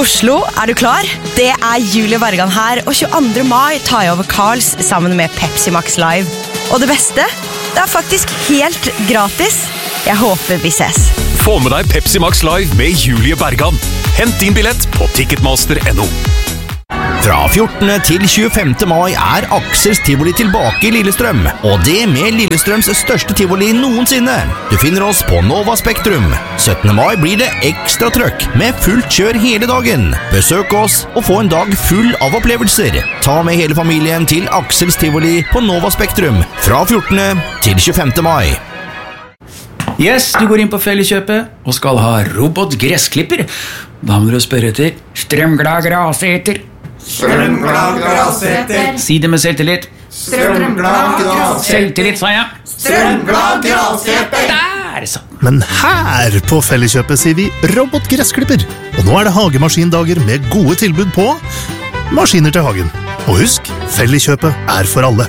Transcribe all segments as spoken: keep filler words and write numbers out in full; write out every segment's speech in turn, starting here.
Oslo, er du klar? Det er Julie Bergan her, og tjueandre mai tar jeg over Carls sammen med Pepsi Max Live. Og det beste, det er faktisk helt gratis. Jeg håper vi ses. Få med deg Pepsi Max Live med Julie Bergan. Hent din billett på ticketmaster punktum no. Fra fjortende til tjuefemte mai er Aksels Tivoli tilbake i Lillestrøm, og det med Lillestrøms største tivoli noensinne. Du finner oss på Nova Spektrum. syttende mai blir det ekstra trøkk med fullt kjør hele dagen. Besøk oss og få en dag full av opplevelser. Ta med hele familien til Aksels Tivoli på Nova Spektrum fra fjortende til tjuefemte mai. Yes, du går inn på Felleskjøpet og skal ha robotgressklipper. Da må du spørre etter strømglad graseter. Strømglad graseter. Si det med selvtillit. Strømglad graseter. Selvtillit, sa jeg. Strømglad graseter. Der, så. Men her på Felleskjøpet sier vi robotgressklipper. Og nå er det hagemaskindager med gode tilbud på maskiner til hagen. Og husk, Felleskjøpet er for alle.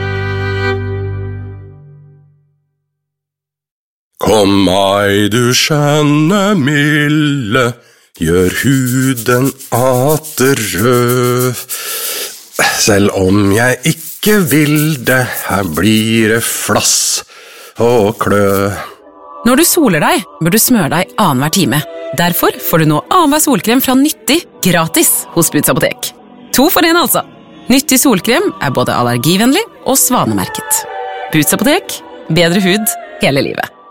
Kom mai, du skjønne milde, gjør huden atter rød. Selv om jeg ikke vil det, her blir det flass og klø. Når du soler deg, bør du smøre deg annenhver time. Derfor får du nå annenhver solkrem fra Nyttig gratis hos Boots Apotek. To for en altså. Nyttig solkrem er både allergivennlig og svanemerket. Boots Apotek, bedre hud hele livet.